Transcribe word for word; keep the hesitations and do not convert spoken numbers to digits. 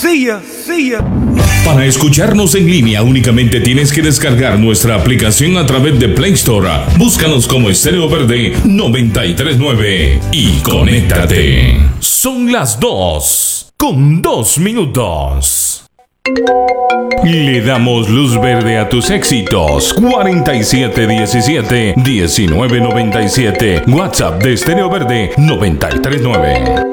See ya, see ya. Para escucharnos en línea únicamente tienes que descargar nuestra aplicación a través de Play Store. Búscanos como Estéreo Verde noventa y tres punto nueve y conéctate. Son las dos con dos minutos. Le damos luz verde a tus éxitos. cuarenta y siete diecisiete diecinueve noventa y siete. WhatsApp de Estéreo Verde noventa y tres punto nueve.